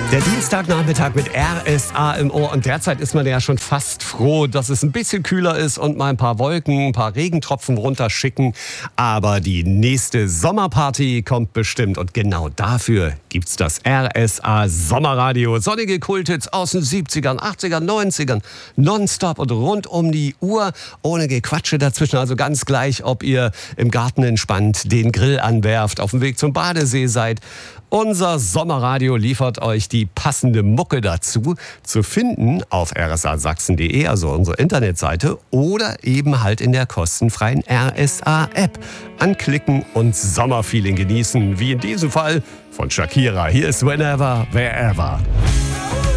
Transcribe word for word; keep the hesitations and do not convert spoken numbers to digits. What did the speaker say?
Der Dienstagnachmittag mit R S A im Ohr und derzeit ist man ja schon fast froh, dass es ein bisschen kühler ist und mal ein paar Wolken, ein paar Regentropfen runterschicken. Aber die nächste Sommerparty kommt bestimmt und genau dafür gibt's das R S A Sommerradio. Sonnige Kulthits aus den siebzigern, achtzigern, neunzigern, nonstop und rund um die Uhr, ohne Gequatsche dazwischen. Also ganz gleich, ob ihr im Garten entspannt den Grill anwerft, auf dem Weg zum Badesee seid. Unser Sommerradio liefert euch die passende Mucke dazu, zu finden auf r s a sachsen punkt d e, also unsere Internetseite, oder eben halt in der kostenfreien R S A-App. Anklicken und Sommerfeeling genießen, wie in diesem Fall von Shakira. Hier ist Whenever, Wherever.